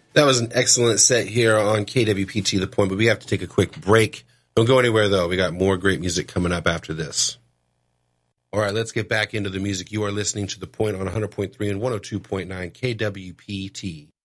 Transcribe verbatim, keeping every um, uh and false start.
That was an excellent set here on K W P T The Point, but we have to take a quick break. Don't go anywhere, though. We got more great music coming up after this. All right, let's get back into the music. You are listening to The Point on one hundred point three and one oh two point nine K W P T.